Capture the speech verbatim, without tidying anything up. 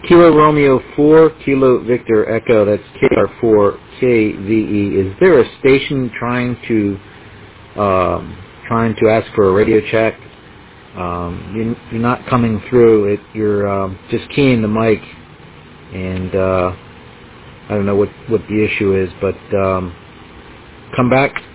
Kilo Romeo four, Kilo Victor Echo, that's K R four K V E. Is there a station trying to um, trying to ask for a radio check? Um, you, you're not coming through. It, you're um, just keying the mic, and uh, I don't know what, what the issue is, but um, come back